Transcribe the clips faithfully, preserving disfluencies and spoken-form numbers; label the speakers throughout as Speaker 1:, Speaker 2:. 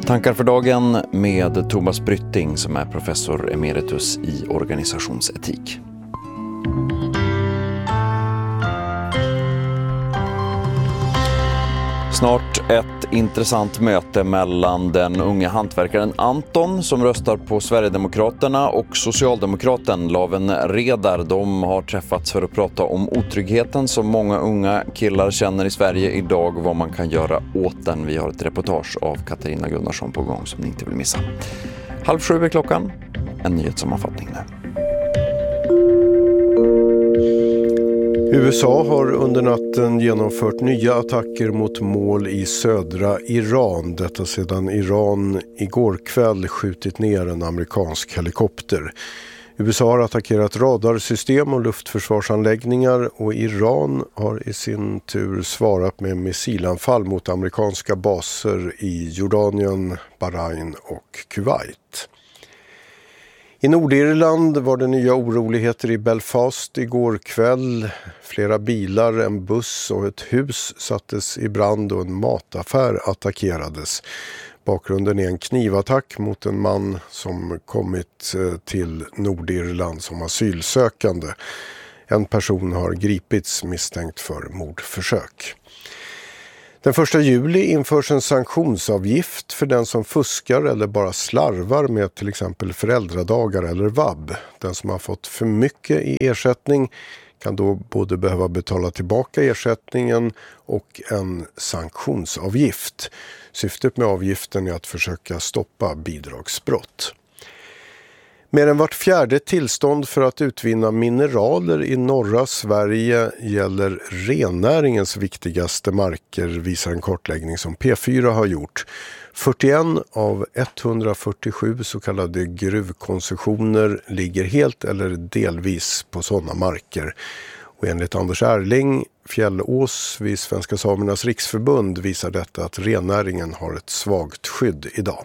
Speaker 1: Tankar för dagen med Thomas Brytting som är professor emeritus i organisationsetik. Snart ett intressant möte mellan den unga hantverkaren Anton som röstar på Sverigedemokraterna och socialdemokraten Laven Redar. De har träffats för att prata om otryggheten som många unga killar känner i Sverige idag och vad man kan göra åt den. Vi har ett reportage av Katarina Gunnarsson på gång som ni inte vill missa. Halv sju är klockan, en nyhetssammanfattning nu.
Speaker 2: U S A har under natten genomfört nya attacker mot mål i södra Iran. Detta sedan Iran igår kväll skjutit ner en amerikansk helikopter. U S A har attackerat radarsystem och luftförsvarsanläggningar och Iran har i sin tur svarat med missilanfall mot amerikanska baser i Jordanien, Bahrain och Kuwait. I Nordirland var det nya oroligheter i Belfast igår kväll. Flera bilar, en buss och ett hus sattes i brand och en mataffär attackerades. Bakgrunden är en knivattack mot en man som kommit till Nordirland som asylsökande. En person har gripits misstänkt för mordförsök. Den första juli införs en sanktionsavgift för den som fuskar eller bara slarvar med till exempel föräldradagar eller vab. Den som har fått för mycket i ersättning kan då både behöva betala tillbaka ersättningen och en sanktionsavgift. Syftet med avgiften är att försöka stoppa bidragsbrott. Mer än vart fjärde tillstånd för att utvinna mineraler i norra Sverige gäller rennäringens viktigaste marker, visar en kartläggning som P fyra har gjort. fyrtioen av etthundrafyrtiosju så kallade gruvkoncessioner ligger helt eller delvis på sådana marker. Och enligt Anders Erling, Fjällås vid Svenska Samernas Riksförbund visar detta att rennäringen har ett svagt skydd idag.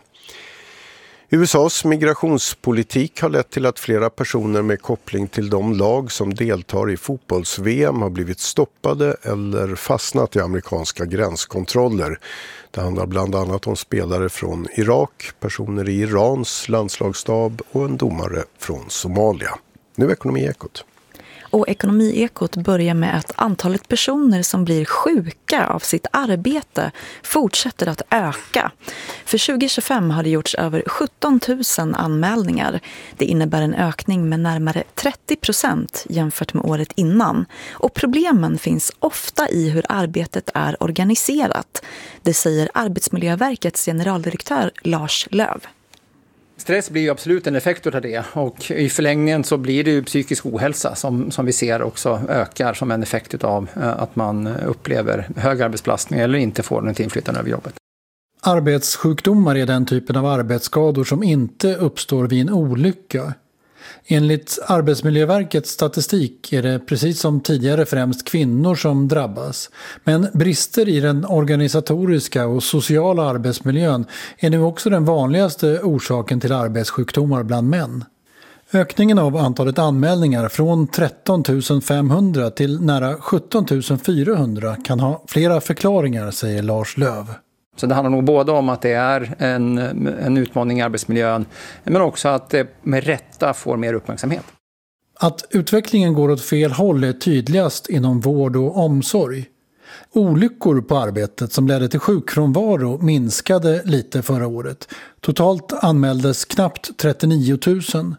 Speaker 2: U S A:s migrationspolitik har lett till att flera personer med koppling till de lag som deltar i fotbolls-V M har blivit stoppade eller fastnat i amerikanska gränskontroller. Det handlar bland annat om spelare från Irak, personer i Irans landslagsstab och en domare från Somalia. Nu Ekonomiekot.
Speaker 3: Och Ekonomiekot börjar med att antalet personer som blir sjuka av sitt arbete fortsätter att öka. För tjugo tjugofem har det gjorts över sjutton tusen anmälningar. Det innebär en ökning med närmare trettio procent jämfört med året innan. Och problemen finns ofta i hur arbetet är organiserat. Det säger Arbetsmiljöverkets generaldirektör Lars Löv.
Speaker 4: Stress blir ju absolut en effekt av det och i förlängningen så blir det ju psykisk ohälsa som, som vi ser också ökar som en effekt av att man upplever hög arbetsbelastning eller inte får något inflytande över jobbet.
Speaker 5: Arbetssjukdomar är den typen av arbetsskador som inte uppstår vid en olycka. Enligt Arbetsmiljöverkets statistik är det precis som tidigare främst kvinnor som drabbas. Men brister i den organisatoriska och sociala arbetsmiljön är nu också den vanligaste orsaken till arbetssjukdomar bland män. Ökningen av antalet anmälningar från tretton tusen femhundra till nära sjutton tusen fyrahundra kan ha flera förklaringar, säger Lars Löv.
Speaker 4: Så det handlar nog både om att det är en, en utmaning i arbetsmiljön men också att det med rätta får mer uppmärksamhet.
Speaker 5: Att utvecklingen går åt fel håll är tydligast inom vård och omsorg. Olyckor på arbetet som ledde till sjukfrånvaro minskade lite förra året. Totalt anmäldes knappt trettionio tusen.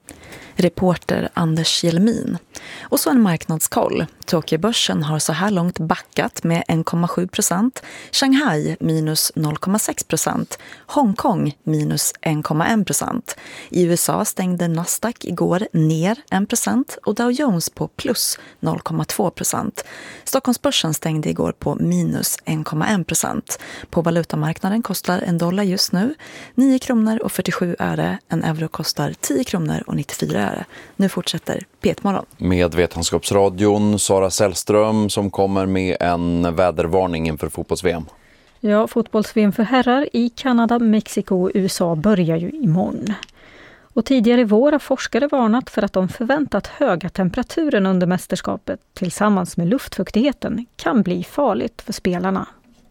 Speaker 3: Reporter Anders Jelmin. Och så en marknadskoll. Tokyobörsen har så här långt backat med en komma sju procent. Shanghai minus noll komma sex procent. Hongkong minus en komma en procent. I U S A stängde Nasdaq igår ner en procent och Dow Jones på plus noll komma två procent. Stockholmsbörsen stängde igår på minus en komma en procent. På valutamarknaden kostar en dollar just nu nio kronor och fyrtiosju öre. En euro kostar tio kronor och nittiofyra öre. Nu fortsätter P ett-morgon.
Speaker 1: Med Vetenskapsradion Sara Sällström som kommer med en vädervarning inför fotbolls-V M.
Speaker 6: Ja, fotbolls-V M för herrar i Kanada, Mexiko och U S A börjar ju imorgon. Och tidigare i vår har forskare varnat för att de förväntat höga temperaturen under mästerskapet tillsammans med luftfuktigheten kan bli farligt för spelarna.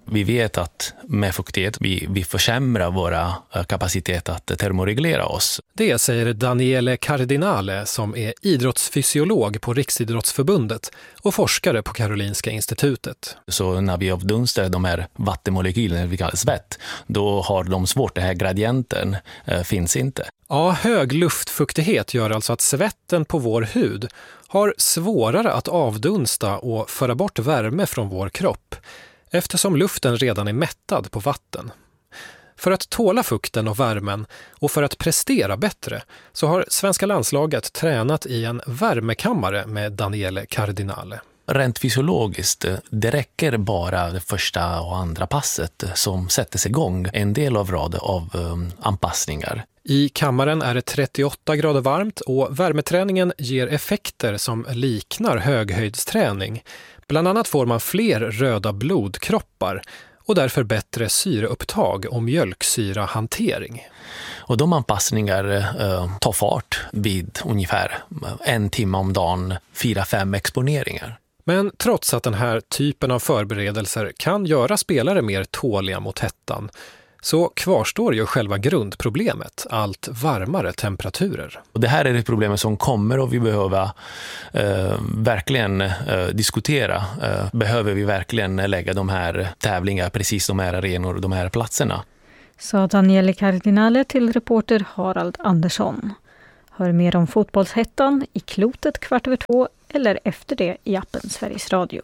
Speaker 7: Vi vet att med fuktighet vi, vi försämrar våra kapacitet att termoreglera oss.
Speaker 8: Det säger Daniele Cardinale som är idrottsfysiolog på Riksidrottsförbundet och forskare på Karolinska institutet.
Speaker 7: Så när vi avdunstar de här vattenmolekylerna, vi kallar svett, då har de svårt, det här gradienten eh, finns inte.
Speaker 8: Ja, hög luftfuktighet gör alltså att svetten på vår hud har svårare att avdunsta och föra bort värme från vår kropp, eftersom luften redan är mättad på vatten. För att tåla fukten och värmen och för att prestera bättre så har svenska landslaget tränat i en värmekammare med Daniele Cardinale.
Speaker 7: Rent fysiologiskt, det räcker bara det första och andra passet som sätter sig igång en del av rad av um, anpassningar.
Speaker 8: I kammaren är det trettioåtta grader varmt och värmeträningen ger effekter som liknar höghöjdsträning. Bland annat får man fler röda blodkroppar och därför bättre syreupptag och mjölksyrahantering.
Speaker 7: Och de anpassningar eh, tar fart vid ungefär en timme om dagen, fyra, fem exponeringar.
Speaker 8: Men trots att den här typen av förberedelser kan göra spelare mer tåliga mot hettan, så kvarstår ju själva grundproblemet, allt varmare temperaturer.
Speaker 7: Och det här är det problemet som kommer och vi behöver eh, verkligen eh, diskutera. Eh, behöver vi verkligen lägga de här tävlingarna, precis de här arenor och de här platserna?
Speaker 6: Sa Daniele Cardinale till reporter Harald Andersson. Hör mer om fotbollshettan i Klotet kvart över två eller efter det i appen Sveriges Radio.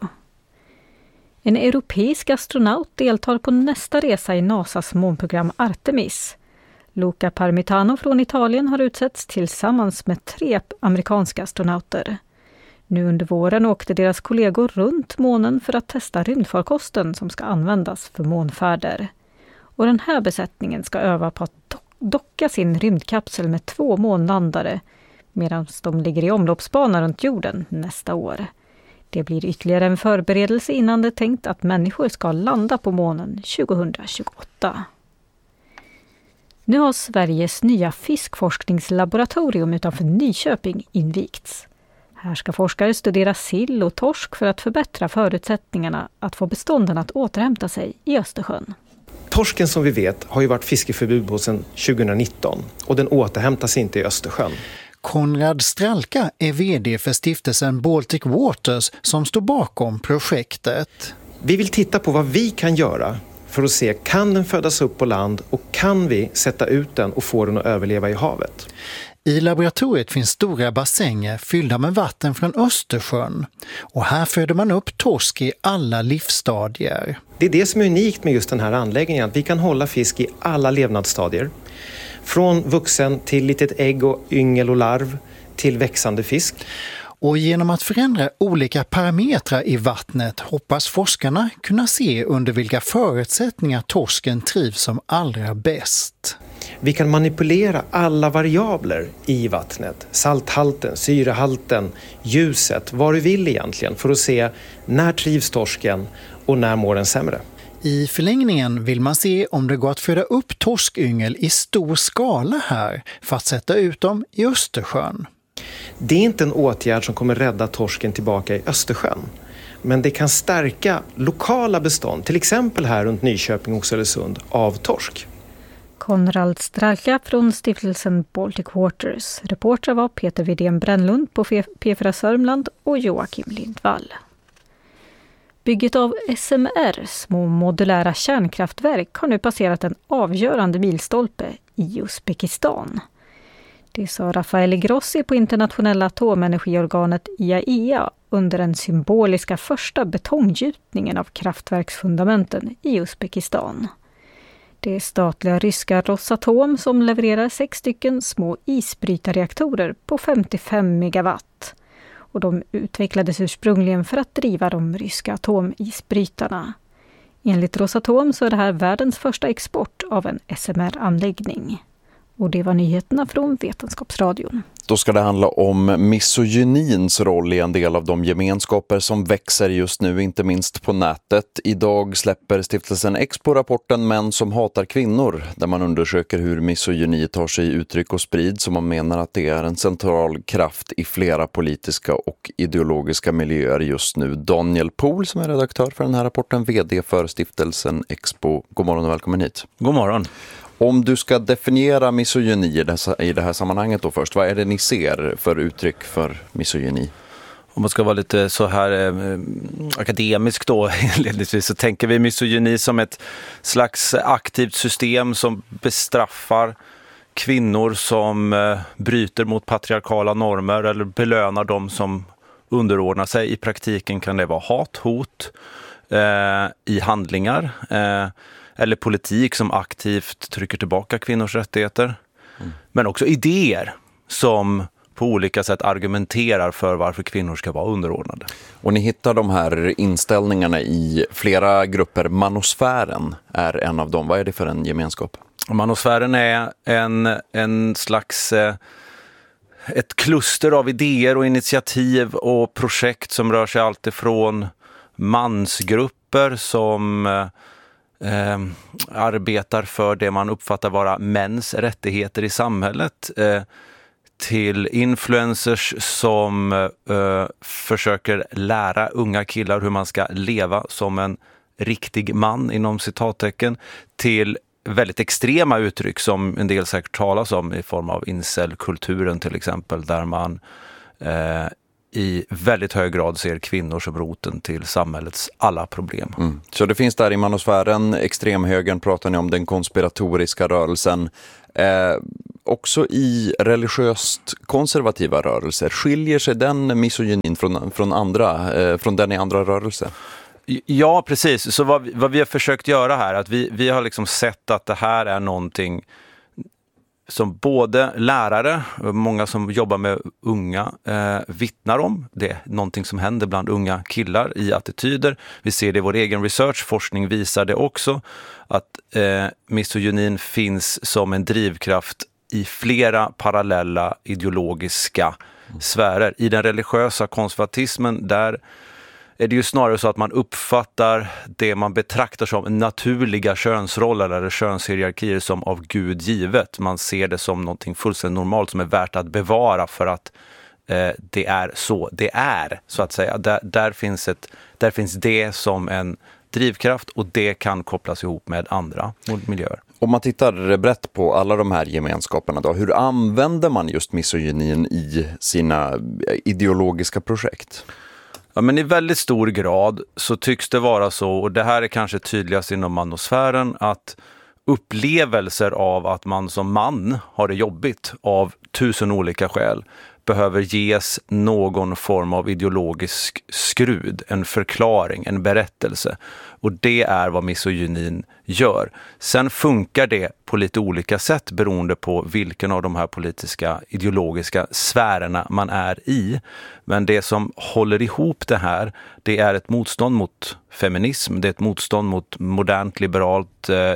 Speaker 6: En europeisk astronaut deltar på nästa resa i NASAs månprogram Artemis. Luca Parmitano från Italien har utsetts tillsammans med tre amerikanska astronauter. Nu under våren åkte deras kollegor runt månen för att testa rymdfarkosten som ska användas för månfärder. Och den här besättningen ska öva på att docka sin rymdkapsel med två månlandare medan de ligger i omloppsbana runt jorden nästa år. Det blir ytterligare en förberedelse innan det är tänkt att människor ska landa på månen tjugohundratjugoåtta. Nu har Sveriges nya fiskforskningslaboratorium utanför Nyköping invigts. Här ska forskare studera sill och torsk för att förbättra förutsättningarna att få bestånden att återhämta sig i Östersjön.
Speaker 9: Torsken som vi vet har ju varit fiskeförbud på sedan tjugonitton och den återhämtar sig inte i Östersjön.
Speaker 10: Konrad Stralka är vd för stiftelsen Baltic Waters som står bakom projektet.
Speaker 9: Vi vill titta på vad vi kan göra för att se, kan den födas upp på land och kan vi sätta ut den och få den att överleva i havet?
Speaker 10: I laboratoriet finns stora bassänger fyllda med vatten från Östersjön och här föder man upp torsk i alla livsstadier.
Speaker 9: Det är det som är unikt med just den här anläggningen, att vi kan hålla fisk i alla levnadsstadier. Från vuxen till litet ägg och yngel och larv till växande fisk.
Speaker 10: Och genom att förändra olika parametrar i vattnet hoppas forskarna kunna se under vilka förutsättningar torsken trivs som allra bäst.
Speaker 9: Vi kan manipulera alla variabler i vattnet. Salthalten, syrehalten, ljuset, vad du vill egentligen för att se när trivs torsken och när mår den sämre.
Speaker 10: I förlängningen vill man se om det går att föda upp torskyngel i stor skala här för att sätta ut dem i Östersjön.
Speaker 9: Det är inte en åtgärd som kommer rädda torsken tillbaka i Östersjön. Men det kan stärka lokala bestånd, till exempel här runt Nyköping och Oxelösund, av torsk.
Speaker 6: Konrad Stralka från stiftelsen Baltic Waters. Reporter var Peter Widén Brännlund på P fyra Sörmland och Joakim Lindvall. Bygget av S M R, små modulära kärnkraftverk, har nu passerat en avgörande milstolpe i Uzbekistan. Det sa Rafael Grossi på internationella atomenergiorganet I A E A under den symboliska första betonggjutningen av kraftverksfundamenten i Uzbekistan. Det är statliga ryska Rosatom som levererar sex stycken små isbrytarreaktorer på femtiofem megawatt. Och de utvecklades ursprungligen för att driva de ryska atomisbrytarna. Enligt Rosatom så är det här världens första export av en S M R-anläggning. Och det var nyheterna från Vetenskapsradion.
Speaker 1: Då ska det handla om misogynins roll i en del av de gemenskaper som växer just nu, inte minst på nätet. Idag släpper stiftelsen Expo rapporten Män som hatar kvinnor, där man undersöker hur misogyni tar sig uttryck och sprids, som man menar att det är en central kraft i flera politiska och ideologiska miljöer just nu. Daniel Pohl, som är redaktör för den här rapporten, vd för stiftelsen Expo. God morgon och välkommen hit.
Speaker 11: God morgon.
Speaker 1: Om du ska definiera misogyni i det här sammanhanget då först, vad är det ni ser för uttryck för misogyni?
Speaker 11: Om man ska vara lite så här eh, akademisk då inledningsvis, så tänker vi misogyni som ett slags aktivt system som bestraffar kvinnor som eh, bryter mot patriarkala normer eller belönar dem som underordnar sig. I praktiken kan det vara hat, hot eh, i handlingar eh, eller politik som aktivt trycker tillbaka kvinnors rättigheter. Mm. Men också idéer som på olika sätt argumenterar för varför kvinnor ska vara underordnade.
Speaker 1: Och ni hittar de här inställningarna i flera grupper. Manosfären är en av dem. Vad är det för en gemenskap?
Speaker 11: Manosfären är en, en slags eh, ett kluster av idéer och initiativ och projekt som rör sig allt ifrån mansgrupper som eh, Eh, arbetar för det man uppfattar vara mäns rättigheter i samhället, eh, till influencers som eh, försöker lära unga killar hur man ska leva som en riktig man inom citattecken, till väldigt extrema uttryck som en del säkert talas om i form av incel-kulturen till exempel, där man eh, i väldigt hög grad ser kvinnor som roten till samhällets alla problem.
Speaker 1: Mm. Så det finns där i manosfären, extremhögern pratar ni om, den konspiratoriska rörelsen. Eh, också i religiöst konservativa rörelser, skiljer sig den misogynin från, från, andra, eh, från den i andra rörelser?
Speaker 11: Ja, precis. Så vad vi, vad vi har försökt göra här, att vi, vi har liksom sett att det här är någonting som både lärare, många som jobbar med unga eh, vittnar om. Det är någonting som händer bland unga killar i attityder. Vi ser det i vår egen research, forskning visar det också, att eh, misogynin finns som en drivkraft i flera parallella ideologiska mm. sfärer. I den religiösa konservatismen, där är det ju snarare så att man uppfattar det man betraktar som naturliga könsroller eller könshierarkier som av Gud givet. Man ser det som någonting fullständigt normalt som är värt att bevara för att eh, det är så det är, så att säga. Där, där, finns ett, där finns det som en drivkraft, och det kan kopplas ihop med andra miljöer.
Speaker 1: Om man tittar brett på alla de här gemenskaperna då, hur använder man just misogynin i sina ideologiska projekt?
Speaker 11: Ja, men i väldigt stor grad så tycks det vara så, och det här är kanske tydligast inom manosfären, att upplevelser av att man som man har det jobbigt av tusen olika skäl behöver ges någon form av ideologisk skrud, en förklaring, en berättelse. Och det är vad misogynin gör. Sen funkar det på lite olika sätt beroende på vilken av de här politiska ideologiska sfärerna man är i. Men det som håller ihop det här, det är ett motstånd mot feminism, det är ett motstånd mot modernt liberalt eh,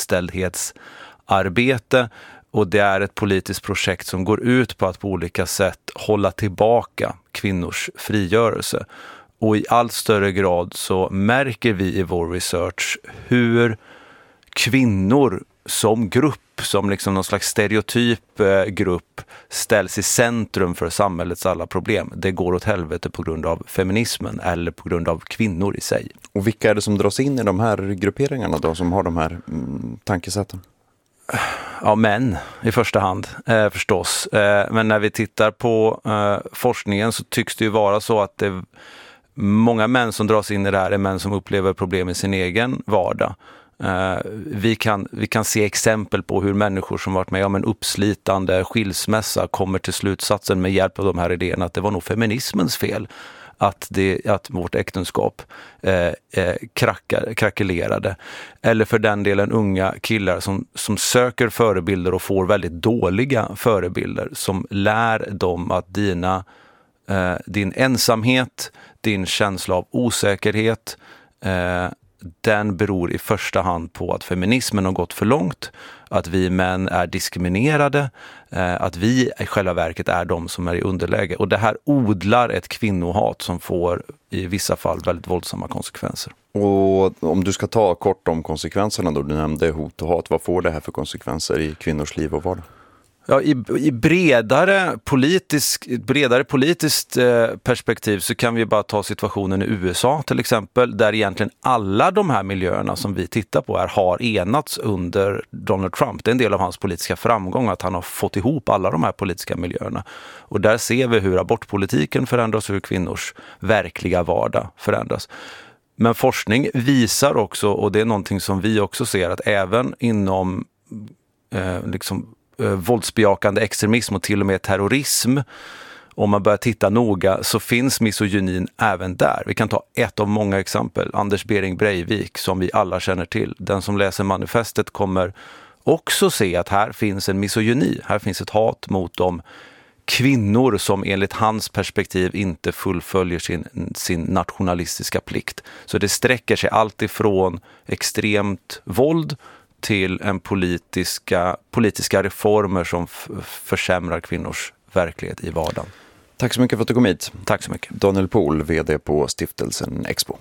Speaker 11: jämställdhetsarbete. Och det är ett politiskt projekt som går ut på att på olika sätt hålla tillbaka kvinnors frigörelse. Och i allt större grad så märker vi i vår research hur kvinnor som grupp, som liksom någon slags stereotyp grupp, ställs i centrum för samhällets alla problem. Det går åt helvete på grund av feminismen eller på grund av kvinnor i sig.
Speaker 1: Och vilka är det som dras in i de här grupperingarna då, som har de här mm, tankesätten?
Speaker 11: Ja, män i första hand eh, förstås. Eh, men när vi tittar på eh, forskningen så tycks det ju vara så att det, många män som dras in i det här är män som upplever problem i sin egen vardag. Eh, vi, kan, vi kan se exempel på hur människor som varit med om en uppslitande skilsmässa kommer till slutsatsen med hjälp av de här idéerna att det var nog feminismens fel att, det, att vårt äktenskap eh, eh, krackar, krackelerade. Eller för den delen unga killar som, som söker förebilder och får väldigt dåliga förebilder som lär dem att dina, eh, din ensamhet, din känsla av osäkerhet, eh, den beror i första hand på att feminismen har gått för långt, att vi män är diskriminerade, att vi i själva verket är de som är i underläge. Och det här odlar ett kvinnohat som får i vissa fall väldigt våldsamma konsekvenser.
Speaker 1: Och om du ska ta kort om konsekvenserna då, du nämnde hot och hat, vad får det här för konsekvenser i kvinnors liv och vardag?
Speaker 11: Ja, i, i bredare, politisk, bredare politiskt eh, perspektiv så kan vi bara ta situationen i U S A till exempel, där egentligen alla de här miljöerna som vi tittar på här har enats under Donald Trump. Det är en del av hans politiska framgång att han har fått ihop alla de här politiska miljöerna. Och där ser vi hur abortpolitiken förändras och hur kvinnors verkliga vardag förändras. Men forskning visar också, och det är någonting som vi också ser, att även inom eh, liksom våldsbejakande extremism och till och med terrorism, om man börjar titta noga så finns misogynin även där. Vi kan ta ett av många exempel, Anders Behring Breivik som vi alla känner till. Den som läser manifestet kommer också se att här finns en misogyni, här finns ett hat mot de kvinnor som enligt hans perspektiv inte fullföljer sin, sin nationalistiska plikt. Så det sträcker sig allt ifrån extremt våld till en politiska, politiska reformer som f- försämrar kvinnors verklighet i vardagen.
Speaker 1: Tack så mycket för att du kom hit.
Speaker 11: Tack så mycket.
Speaker 1: Daniel Pohl, vd på stiftelsen Expo.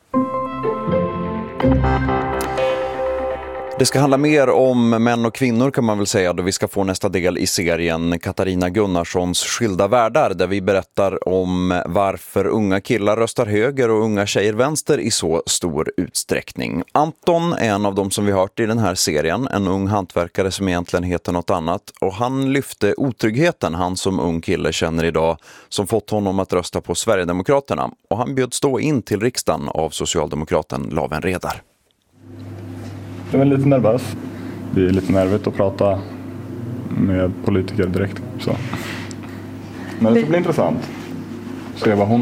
Speaker 1: Det ska handla mer om män och kvinnor kan man väl säga då vi ska få nästa del i serien Katarina Gunnarssons Skilda världar där vi berättar om varför unga killar röstar höger och unga tjejer vänster i så stor utsträckning. Anton är en av dem som vi hört i den här serien, en ung hantverkare som egentligen heter något annat och han lyfte otryggheten han som ung kille känner idag som fått honom att rösta på Sverigedemokraterna och han bjöd stå in till riksdagen av socialdemokraten Laven Redar.
Speaker 12: Jag är lite nervös. Det är lite nervigt att prata med politiker direkt. Så. Men det ska bli intressant. Se vad hon